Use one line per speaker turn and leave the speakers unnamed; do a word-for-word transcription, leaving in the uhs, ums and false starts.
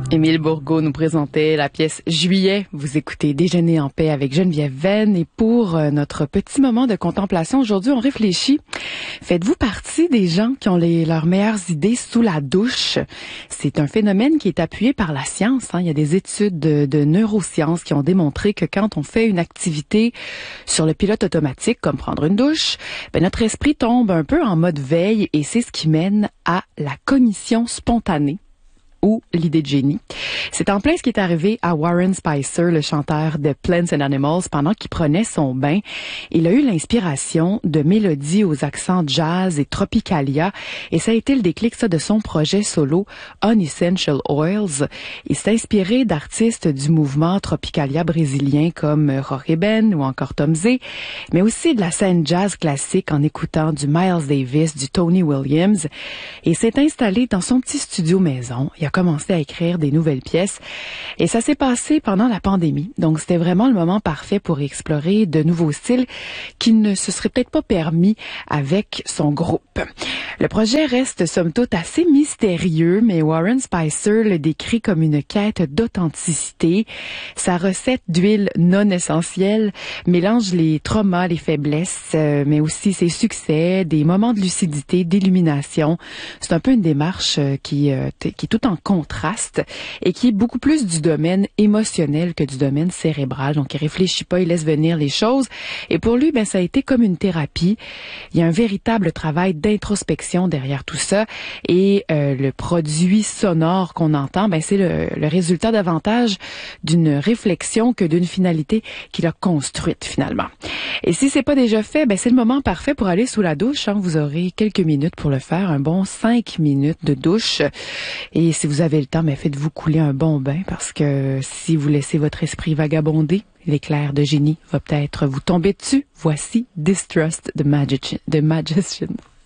Émile Bourgault nous présentait la pièce Juillet. Vous écoutez Déjeuner en paix avec Geneviève Venn. Et pour euh, notre petit moment de contemplation, aujourd'hui, on réfléchit. Faites-vous partie des gens qui ont les, leurs meilleures idées sous la douche? C'est un phénomène qui est appuyé par la science. Hein. Il y a des études de, de neurosciences qui ont démontré que quand on fait une activité sur le pilote automatique, comme prendre une douche, ben notre esprit tombe un peu en mode veille et c'est ce qui mène à la cognition spontanée ou l'idée de génie. C'est en plein ce qui est arrivé à Warren Spicer, le chanteur de Plants and Animals, pendant qu'il prenait son bain. Il a eu l'inspiration de mélodies aux accents jazz et tropicalia, et ça a été le déclic ça, de son projet solo Unessential Oils. Il s'est inspiré d'artistes du mouvement tropicalia brésilien comme Jorge Ben ou encore Tom Zé, mais aussi de la scène jazz classique en écoutant du Miles Davis, du Tony Williams, et s'est installé dans son petit studio maison. Il a commencé à écrire des nouvelles pièces et ça s'est passé pendant la pandémie. Donc, c'était vraiment le moment parfait pour explorer de nouveaux styles qui ne se seraient peut-être pas permis avec son groupe. Le projet reste somme toute assez mystérieux, mais Warren Spicer le décrit comme une quête d'authenticité. Sa recette d'huile non essentielle mélange les traumas, les faiblesses, euh, mais aussi ses succès, des moments de lucidité, d'illumination. C'est un peu une démarche euh, qui, euh, t- qui est tout en contraste et qui est beaucoup plus du domaine émotionnel que du domaine cérébral. Donc, il réfléchit pas, il laisse venir les choses. Et pour lui, ben, ça a été comme une thérapie. Il y a un véritable travail d'introspection derrière tout ça. Et euh, le produit sonore qu'on entend, ben, c'est le, le résultat davantage d'une réflexion que d'une finalité qu'il a construite finalement. Et si c'est pas déjà fait, ben, c'est le moment parfait pour aller sous la douche. Hein. Vous aurez quelques minutes pour le faire, un bon cinq minutes de douche. Et si vous avez le temps, ben faites-vous couler un bon bain parce que si vous laissez votre esprit vagabonder, l'éclair de génie va peut-être vous tomber dessus. Voici Distrust the Magician. The Magician.